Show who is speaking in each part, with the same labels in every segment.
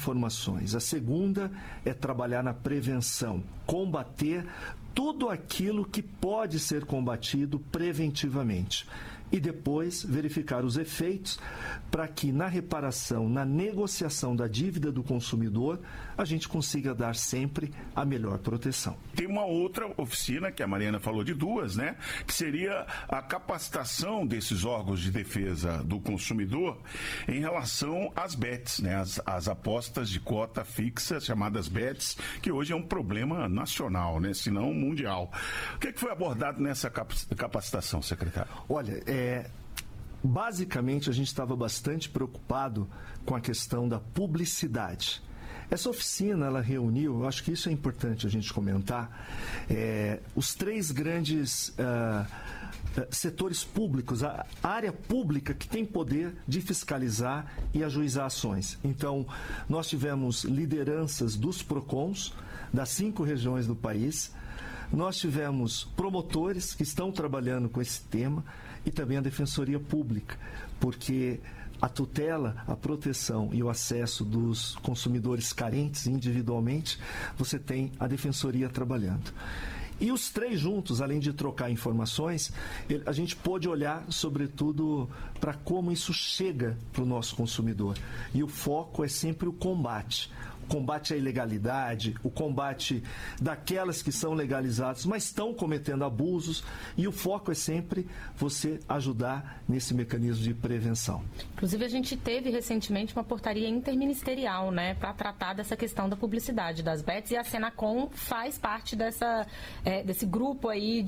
Speaker 1: informações. A segunda é trabalhar na prevenção, combater tudo aquilo que pode ser combatido preventivamente. E depois verificar os efeitos para que na reparação, na negociação da dívida do consumidor, a gente consiga dar sempre a melhor proteção.
Speaker 2: Tem uma outra oficina, que a Mariana falou de duas, né? Que seria a capacitação desses órgãos de defesa do consumidor em relação às bets, né? As apostas de cota fixa, chamadas bets, que hoje é um problema nacional, né? Se não mundial. O que foi abordado nessa capacitação, secretário?
Speaker 1: Olha, basicamente a gente estava bastante preocupado com a questão da publicidade. Essa oficina, ela reuniu, eu acho que isso é importante a gente comentar, os três grandes setores públicos, a área pública que tem poder de fiscalizar e ajuizar ações. Então, nós tivemos lideranças dos PROCONs, das 5 regiões do país, nós tivemos promotores que estão trabalhando com esse tema e também a Defensoria Pública, porque a tutela, a proteção e o acesso dos consumidores carentes individualmente, você tem a Defensoria trabalhando. E os três juntos, além de trocar informações, a gente pôde olhar, sobretudo, para como isso chega para o nosso consumidor. E o foco é sempre o combate. O combate à ilegalidade, o combate daquelas que são legalizadas, mas estão cometendo abusos, e o foco é sempre você ajudar nesse mecanismo de prevenção.
Speaker 3: Inclusive, a gente teve recentemente uma portaria interministerial, né, para tratar dessa questão da publicidade das bets, e a Senacom faz parte desse grupo aí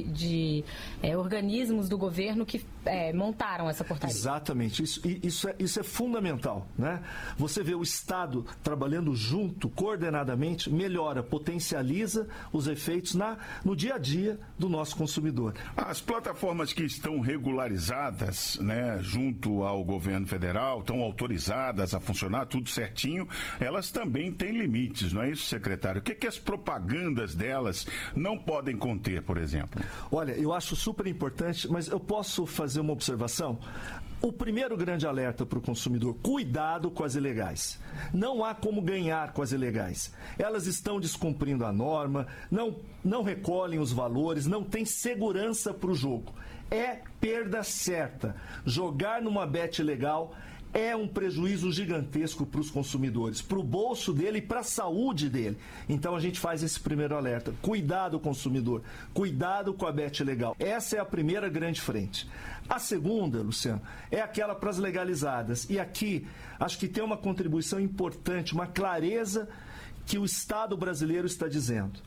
Speaker 3: de organismos do governo que montaram essa portaria.
Speaker 1: Exatamente, isso é fundamental, né? Você vê o Estado trabalhando junto, coordenadamente, melhora, potencializa os efeitos no dia a dia do nosso consumidor.
Speaker 2: As plataformas que estão regularizadas, né, junto ao governo federal, estão autorizadas a funcionar, tudo certinho, elas também têm limites, não é isso, secretário? O que as propagandas delas não podem conter, por exemplo?
Speaker 1: Olha, eu acho super importante, mas eu posso fazer uma observação? O primeiro grande alerta para o consumidor: cuidado com as ilegais. Não há como ganhar com as ilegais. Elas estão descumprindo a norma, não recolhem os valores, não tem segurança para o jogo. É perda certa. Jogar numa bet ilegal é um prejuízo gigantesco para os consumidores, para o bolso dele e para a saúde dele. Então a gente faz esse primeiro alerta. Cuidado, consumidor. Cuidado com a bet ilegal. Essa é a primeira grande frente. A segunda, Luciano, é aquela para as legalizadas. E aqui acho que tem uma contribuição importante, uma clareza que o Estado brasileiro está dizendo.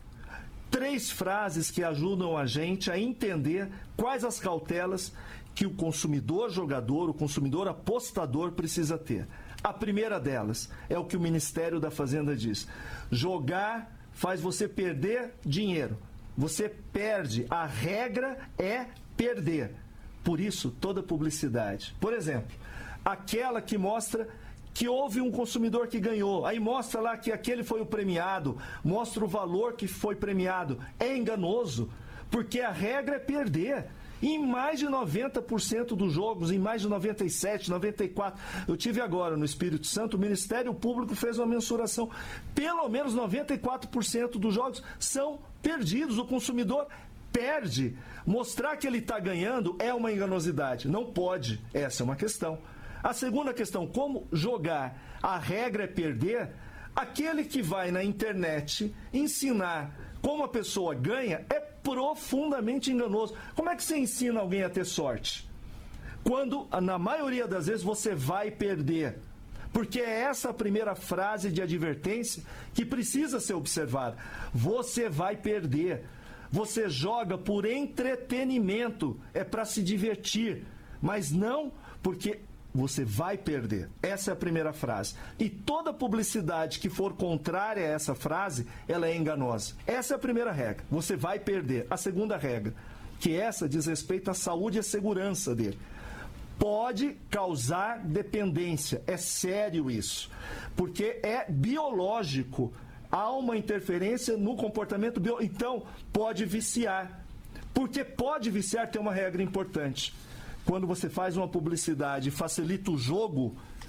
Speaker 1: 3 frases que ajudam a gente a entender quais as cautelas que o consumidor jogador, o consumidor apostador precisa ter. A primeira delas é o que o Ministério da Fazenda diz: jogar faz você perder dinheiro. Você perde. A regra é perder. Por isso, toda publicidade. Por exemplo, aquela que mostra que houve um consumidor que ganhou, aí mostra lá que aquele foi o premiado, mostra o valor que foi premiado. É enganoso, porque a regra é perder. Em mais de 90% dos jogos, em mais de 97%, 94%, eu tive agora no Espírito Santo, o Ministério Público fez uma mensuração, pelo menos 94% dos jogos são perdidos, o consumidor perde. Mostrar que ele está ganhando é uma enganosidade, não pode, essa é uma questão. A segunda questão: como jogar? A regra é perder. Aquele que vai na internet ensinar como a pessoa ganha é profundamente enganoso. Como é que você ensina alguém a ter sorte? Quando, na maioria das vezes, você vai perder. Porque é essa a primeira frase de advertência que precisa ser observada. Você vai perder. Você joga por entretenimento, é para se divertir, mas não porque você vai perder. Essa é a primeira frase. E toda publicidade que for contrária a essa frase, ela é enganosa. Essa é a primeira regra. Você vai perder. A segunda regra, que essa diz respeito à saúde e à segurança dele. Pode causar dependência. É sério isso. Porque é biológico. Há uma interferência no comportamento biológico. Então, pode viciar. Porque pode viciar, tem uma regra importante. Quando você faz uma publicidade e facilita o jogo,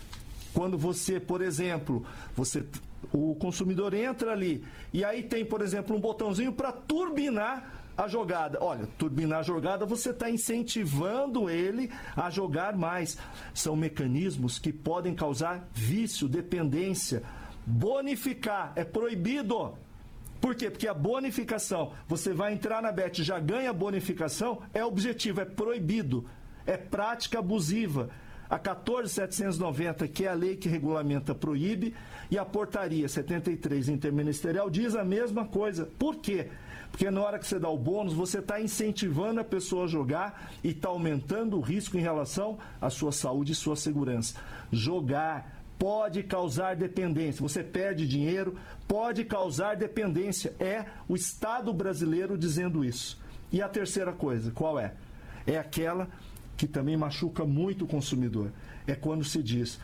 Speaker 1: Quando você, por exemplo, o consumidor entra ali e aí tem, por exemplo, um botãozinho para turbinar a jogada. Olha, turbinar a jogada, você está incentivando ele a jogar mais. São mecanismos que podem causar vício, dependência. Bonificar é proibido. Por quê? Porque a bonificação, você vai entrar na Bet, já ganha bonificação, é objetivo, é proibido. É prática abusiva. A 14.790, que é a lei que regulamenta, proíbe, e a portaria 73 interministerial diz a mesma coisa. Por quê? Porque na hora que você dá o bônus, você está incentivando a pessoa a jogar e está aumentando o risco em relação à sua saúde e sua segurança. Jogar pode causar dependência. Você perde dinheiro, pode causar dependência. É o Estado brasileiro dizendo isso. E a terceira coisa, qual é? É aquela que também machuca muito o consumidor. É quando se diz: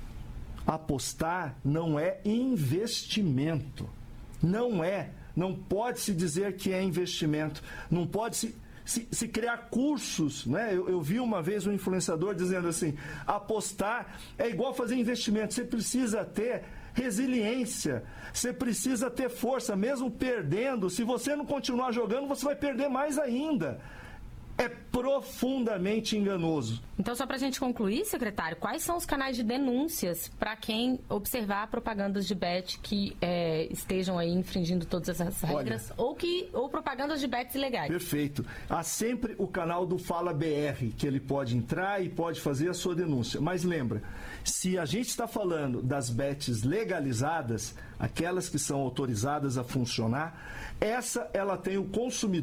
Speaker 1: apostar não é investimento. Não é. Não pode se dizer que é investimento. Não pode se criar cursos, né? Eu vi uma vez um influenciador dizendo assim: apostar é igual fazer investimento. Você precisa ter resiliência, você precisa ter força, mesmo perdendo. Se você não continuar jogando, você vai perder mais ainda. É profundamente enganoso.
Speaker 3: Então, só para a gente concluir, secretário, quais são os canais de denúncias para quem observar propagandas de bet que estejam aí infringindo todas essas regras, ou propagandas de bets ilegais?
Speaker 1: Perfeito. Há sempre o canal do Fala BR, que ele pode entrar e pode fazer a sua denúncia. Mas lembra, se a gente está falando das bets legalizadas, aquelas que são autorizadas a funcionar, ela tem o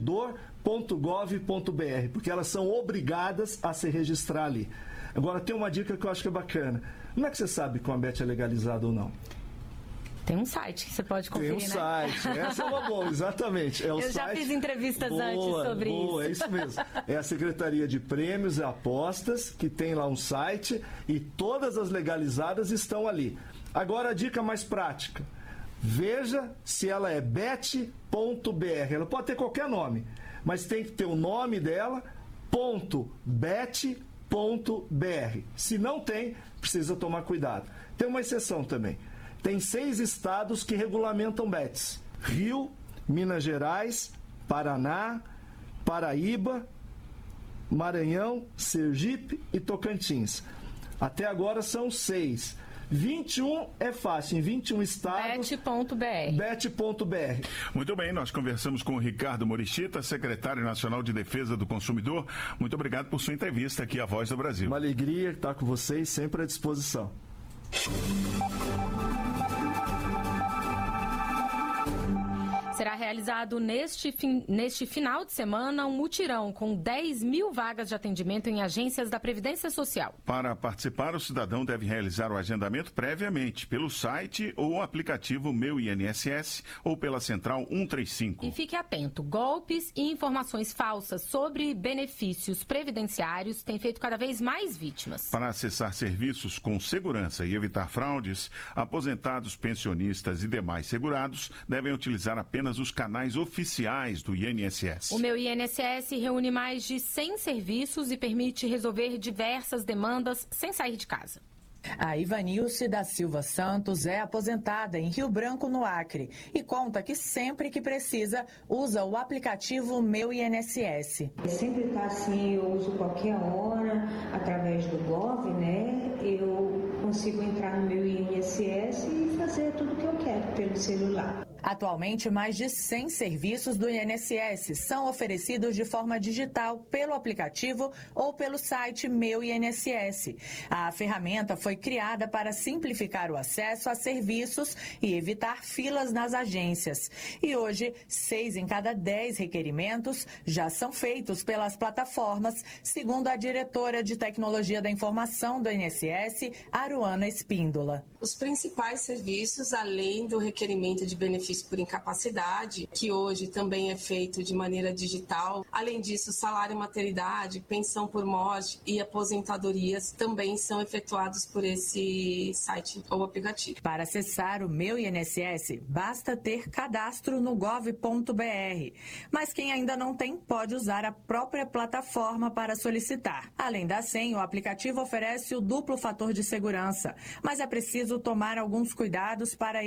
Speaker 1: consumidor.gov.br, porque elas são obrigadas a se registrar ali. Agora, tem uma dica que eu acho que é bacana. Como é que você sabe que uma bet é legalizada ou não?
Speaker 3: Tem um site que você pode conferir,
Speaker 1: né? Tem um site, essa é uma boa, exatamente.
Speaker 3: Eu já fiz entrevistas antes sobre isso.
Speaker 1: É isso mesmo. É a Secretaria de Prêmios e Apostas, que tem lá um site, e todas as legalizadas estão ali. Agora, a dica mais prática. Veja se ela é bet.br. Ela pode ter qualquer nome, mas tem que ter o nome dela, .bet.br. Se não tem, precisa tomar cuidado. Tem uma exceção também. Tem 6 estados que regulamentam bets: Rio, Minas Gerais, Paraná, Paraíba, Maranhão, Sergipe e Tocantins. Até agora são 6. 21 é fácil, em 21 estados. Bet.br.
Speaker 2: Muito bem, nós conversamos com o Ricardo Morichita, secretário nacional de Defesa do Consumidor. Muito obrigado por sua entrevista aqui à Voz do Brasil.
Speaker 1: Uma alegria estar com vocês, sempre à disposição.
Speaker 3: Será realizado neste final de semana um mutirão com 10 mil vagas de atendimento em agências da Previdência Social.
Speaker 2: Para participar, o cidadão deve realizar o agendamento previamente pelo site ou aplicativo Meu INSS ou pela Central 135.
Speaker 3: E fique atento, golpes e informações falsas sobre benefícios previdenciários têm feito cada vez mais vítimas.
Speaker 2: Para acessar serviços com segurança e evitar fraudes, aposentados, pensionistas e demais segurados devem utilizar apenas os canais oficiais do INSS.
Speaker 3: O Meu INSS reúne mais de 100 serviços e permite resolver diversas demandas sem sair de casa.
Speaker 4: A Ivanilce da Silva Santos é aposentada em Rio Branco, no Acre, e conta que sempre que precisa usa o aplicativo Meu INSS.
Speaker 5: Sempre está assim, eu uso qualquer hora, através do Gov, né? Eu consigo entrar no Meu INSS e fazer tudo o que eu quero pelo celular.
Speaker 4: Atualmente, mais de 100 serviços do INSS são oferecidos de forma digital pelo aplicativo ou pelo site Meu INSS. A ferramenta foi criada para simplificar o acesso a serviços e evitar filas nas agências. E hoje, 6 em cada 10 requerimentos já são feitos pelas plataformas, segundo a diretora de Tecnologia da Informação do INSS, Aruana Espíndola.
Speaker 6: Os principais serviços serviços, além do requerimento de benefício por incapacidade, que hoje também é feito de maneira digital. Além disso, salário maternidade, pensão por morte e aposentadorias também são efetuados por esse site ou aplicativo.
Speaker 4: Para acessar o Meu INSS, basta ter cadastro no gov.br. Mas quem ainda não tem, pode usar a própria plataforma para solicitar. Além da senha, o aplicativo oferece o duplo fator de segurança, mas é preciso tomar alguns cuidados para